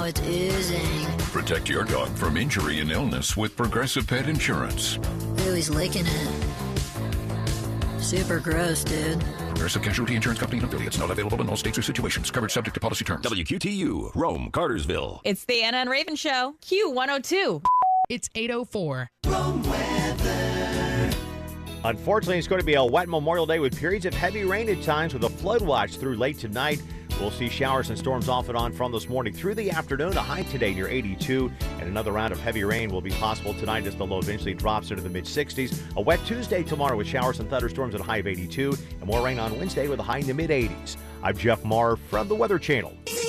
it's oozing. Protect your dog from injury and illness with Progressive Pet Insurance. Ooh, he's licking it. Super gross, dude. Progressive Casualty Insurance Company and affiliates. Not available in all states or situations. Covered subject to policy terms. WQTU, Rome, Cartersville. It's the Anna and Raven Show. Q102. It's 8:04. Rome weather. Unfortunately, it's going to be a wet Memorial Day with periods of heavy rain at times with a flood watch through late tonight. We'll see showers and storms off and on from this morning through the afternoon. A high today near 82, and another round of heavy rain will be possible tonight as the low eventually drops into the mid-60s. A wet Tuesday tomorrow with showers and thunderstorms at a high of 82, and more rain on Wednesday with a high in the mid-80s. I'm Jeff Marr from the Weather Channel.